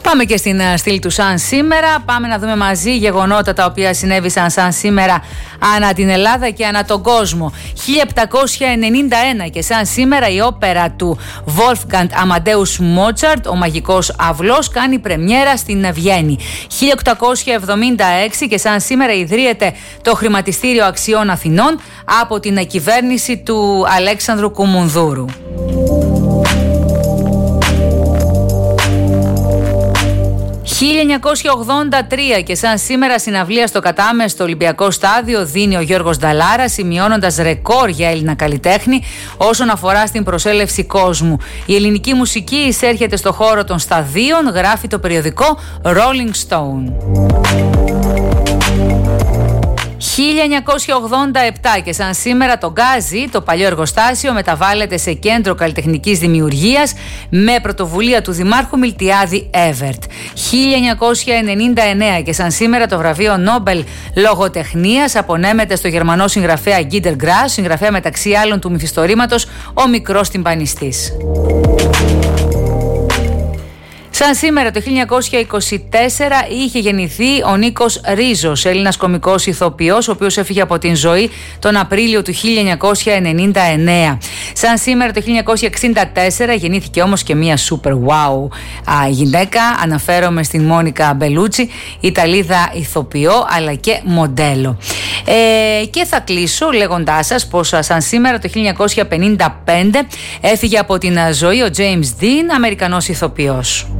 Πάμε και στην στήλη του σαν σήμερα. Πάμε να δούμε μαζί γεγονότα τα οποία συνέβησαν σαν σήμερα ανά την Ελλάδα και ανά τον κόσμο. 1791 και σαν σήμερα η όπερα του Wolfgang Amadeus Mozart, ο Μαγικός Αυλός, κάνει πρεμιέρα στην Βιέννη. 1876 και σαν σήμερα ιδρύεται το Χρηματιστήριο Αξιών Αθηνών από την κυβέρνηση του Αλέξανδρου Κουμουνδούρου. 1983 και σαν σήμερα συναυλία στο Κατάμε στο Ολυμπιακό Στάδιο δίνει ο Γιώργος Νταλάρα, σημειώνοντας ρεκόρ για Έλληνα καλλιτέχνη όσον αφορά στην προσέλευση κόσμου. Η ελληνική μουσική εισέρχεται στο χώρο των σταδίων, γράφει το περιοδικό Rolling Stone. 1987 και σαν σήμερα το Γκάζι, το παλιό εργοστάσιο, μεταβάλλεται σε κέντρο καλλιτεχνικής δημιουργίας με πρωτοβουλία του Δημάρχου Μιλτιάδη Έβερτ. 1999 και σαν σήμερα το βραβείο Νόμπελ Λογοτεχνίας απονέμεται στο γερμανό συγγραφέα Γκίντερ Γκράς, συγγραφέα μεταξύ άλλων του Μυθιστορήματος «Ο μικρός τυμπανιστής». Σαν σήμερα το 1924 είχε γεννηθεί ο Νίκος Ρίζος, Έλληνας κωμικός ηθοποιός, ο οποίος έφυγε από την ζωή τον Απρίλιο του 1999. Σαν σήμερα το 1964 γεννήθηκε όμως και μία super wow γυναίκα, αναφέρομαι στην Μόνικα Μπελούτσι, Ιταλίδα ηθοποιό αλλά και μοντέλο. Και θα κλείσω λέγοντάς σας πως σαν σήμερα το 1955 έφυγε από την ζωή ο James Dean, Αμερικανός ηθοποιός.